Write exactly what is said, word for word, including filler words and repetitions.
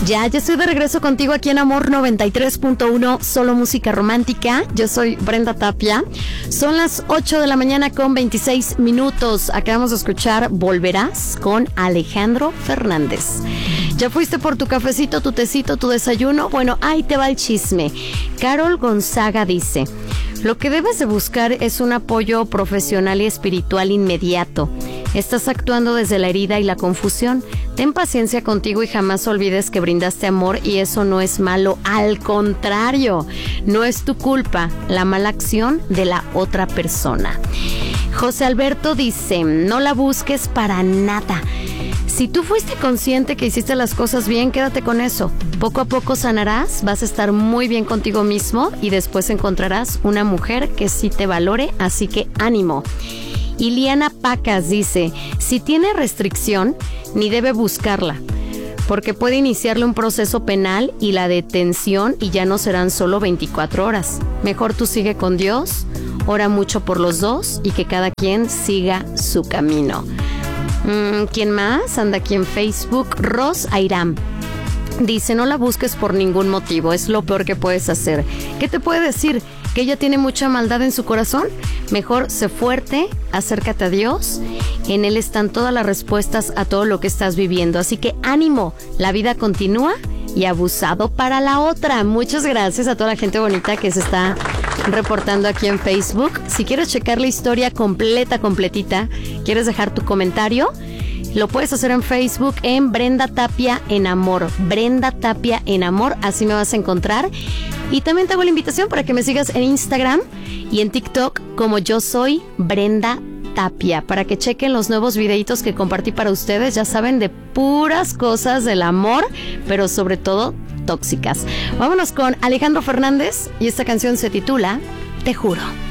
Ya, ya estoy de regreso contigo aquí en Amor noventa y tres punto uno, solo música romántica. Yo soy Brenda Tapia. Son las ocho de la mañana con veintiséis minutos. Acabamos de escuchar Volverás con Alejandro Fernández. ¿Ya fuiste por tu cafecito, tu tecito, tu desayuno? Bueno, ahí te va el chisme. Carol Gonzaga dice: lo que debes de buscar es un apoyo profesional y espiritual inmediato. Estás actuando desde la herida y la confusión. Ten paciencia contigo y jamás olvides que brindaste amor y eso no es malo. Al contrario, no es tu culpa la mala acción de la otra persona. José Alberto dice: no la busques para nada. Si tú fuiste consciente que hiciste las cosas bien, quédate con eso. Poco a poco sanarás, vas a estar muy bien contigo mismo y después encontrarás una mujer que sí te valore, así que ánimo. Iliana Pacas dice: si tiene restricción, ni debe buscarla, porque puede iniciarle un proceso penal y la detención y ya no serán solo veinticuatro horas. Mejor tú sigue con Dios, ora mucho por los dos y que cada quien siga su camino. ¿Quién más? Anda aquí en Facebook. Ros Airam dice: no la busques por ningún motivo, es lo peor que puedes hacer. ¿Qué te puede decir? ¿Que ella tiene mucha maldad en su corazón? Mejor sé fuerte, acércate a Dios. En Él están todas las respuestas a todo lo que estás viviendo. Así que ánimo, la vida continúa y abusado para la otra. Muchas gracias a toda la gente bonita que se está reportando aquí en Facebook. Si quieres checar la historia completa, completita, quieres dejar tu comentario, lo puedes hacer en Facebook en Brenda Tapia en Amor. Brenda Tapia en Amor, así me vas a encontrar. Y también te hago la invitación para que me sigas en Instagram y en TikTok como Yo Soy Brenda Tapia, para que chequen los nuevos videitos que compartí para ustedes. Ya saben, de puras cosas del amor, pero sobre todo tóxicas. Vámonos con Alejandro Fernández y esta canción se titula Te Juro.